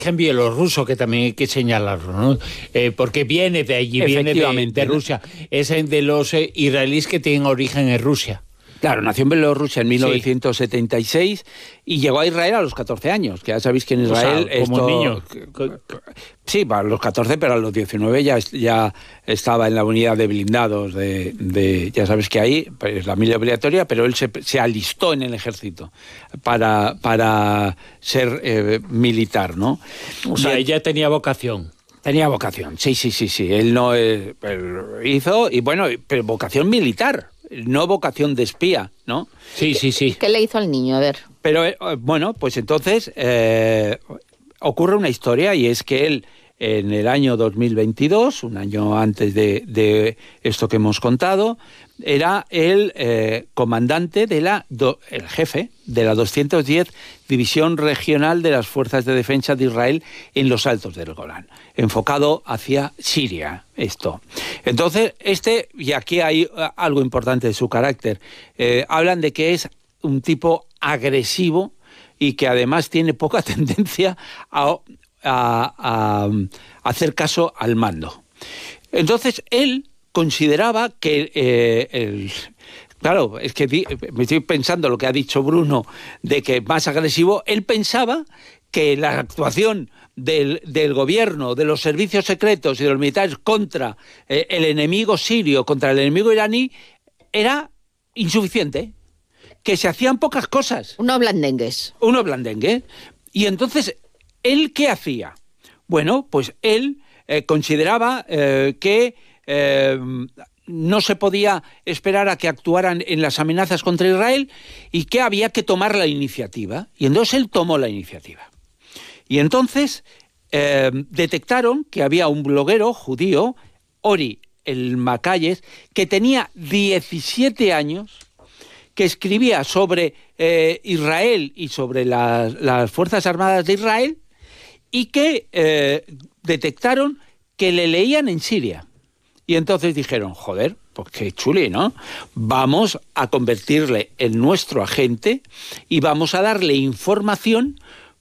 En bielorruso, que también hay que señalarlo, ¿no? Porque viene de allí, viene de Rusia. Es de los israelíes que tienen origen en Rusia. Claro, nació en Bielorrusia en 1976 y llegó a Israel a los 14 años, que ya sabéis que en Israel... como niño. Sí, a los 14, pero a los 19 ya estaba en la unidad de blindados ya sabes que ahí es la milla obligatoria, pero él se alistó en el ejército para ser militar, ¿no? O sea, ella tenía vocación. Tenía vocación, sí. Él no él hizo, y bueno, pero vocación militar, no vocación de espía, ¿no? Sí. ¿Qué le hizo al niño? A ver. Pero bueno, pues entonces ocurre una historia, y es que él en el año 2022, un año antes de esto que hemos contado, era el comandante el jefe de la 210 División Regional de las Fuerzas de Defensa de Israel en los Altos del Golán, enfocado hacia Siria, esto. Entonces, y aquí hay algo importante de su carácter, hablan de que es un tipo agresivo y que además tiene poca tendencia a hacer caso al mando. Entonces, él consideraba que claro, es que me estoy pensando lo que ha dicho Bruno, de que más agresivo, él pensaba que la actuación del gobierno, de los servicios secretos y de los militares contra el enemigo sirio, contra el enemigo iraní, era insuficiente, que se hacían pocas cosas. Uno blandengue. Y entonces, ¿él qué hacía? Bueno, pues él consideraba que no se podía esperar a que actuaran en las amenazas contra Israel y que había que tomar la iniciativa. Y entonces él tomó la iniciativa. Y entonces detectaron que había un bloguero judío, Ori el Macayes, que tenía 17 años, que escribía sobre Israel y sobre las Fuerzas Armadas de Israel, y que detectaron que le leían en Siria. Y entonces dijeron, joder, pues qué chuli, ¿no? Vamos a convertirle en nuestro agente y vamos a darle información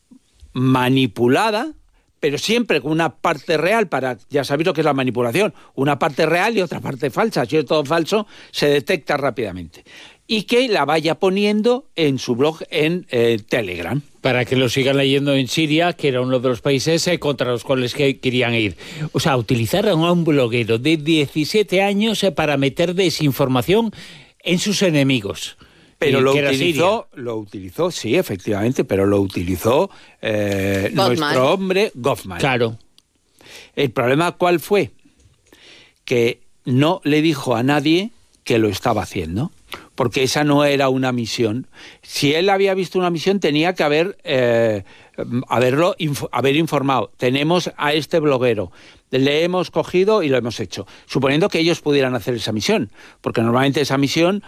manipulada, pero siempre con una parte real, ya sabéis lo que es la manipulación, una parte real y otra parte falsa. Si es todo falso, se detecta rápidamente. Y que la vaya poniendo en su blog en Telegram. Para que lo sigan leyendo en Siria, que era uno de los países contra los cuales querían ir. O sea, utilizaron a un bloguero de 17 años para meter desinformación en sus enemigos. Pero lo utilizó, sí, efectivamente, pero lo utilizó nuestro hombre Goffman. Claro. El problema, ¿cuál fue? Que no le dijo a nadie que lo estaba haciendo, porque esa no era una misión. Si él había visto una misión, tenía que haber informado. Tenemos a este bloguero, le hemos cogido y lo hemos hecho, suponiendo que ellos pudieran hacer esa misión, porque normalmente esa misión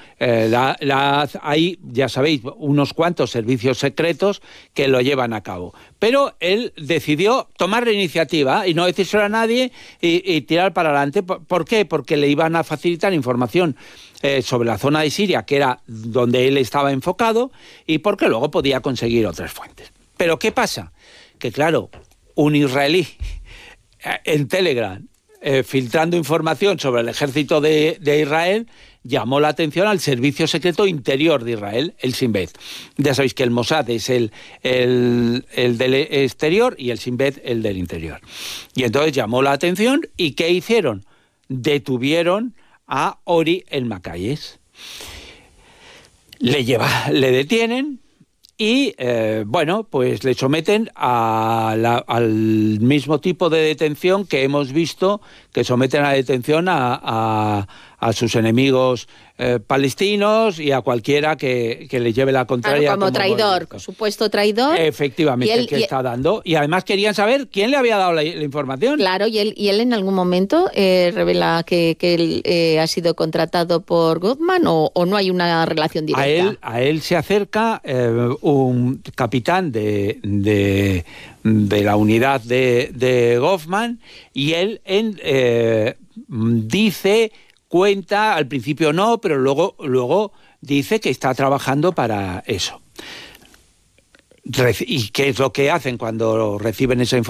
hay, ya sabéis, unos cuantos servicios secretos que lo llevan a cabo. Pero él decidió tomar la iniciativa y no decírselo a nadie y tirar para adelante. ¿Por qué? Porque le iban a facilitar información sobre la zona de Siria, que era donde él estaba enfocado, y porque luego podía conseguir otras fuentes. Pero ¿qué pasa? Que claro, un israelí en Telegram filtrando información sobre el ejército de Israel llamó la atención al Servicio Secreto Interior de Israel, el Shin Bet. Ya sabéis que el Mossad es el del exterior y el Shin Bet el del interior. Y entonces llamó la atención, ¿y qué hicieron? Detuvieron a Ori el Macayes. Le detienen y, bueno, pues le someten al mismo tipo de detención que hemos visto, que someten a detención a sus enemigos palestinos y a cualquiera que le lleve la contraria. Claro, como traidor, supuesto traidor. Efectivamente, el que está dando. Y además querían saber quién le había dado la información. Claro, y él en algún momento revela que él ha sido contratado por Goffman, o no hay una relación directa. A él se acerca un capitán de la unidad de Goffman, y él cuenta, al principio no, pero luego dice que está trabajando para eso. ¿Y qué es lo que hacen cuando reciben esa información?